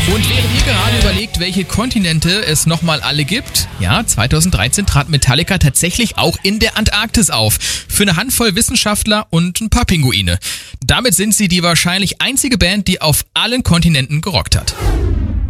Und während ihr gerade überlegt, welche Kontinente es nochmal alle gibt, ja, 2013 trat Metallica tatsächlich auch in der Antarktis auf. Für eine Handvoll Wissenschaftler und ein paar Pinguine. Damit sind sie die wahrscheinlich einzige Band, die auf allen Kontinenten gerockt hat.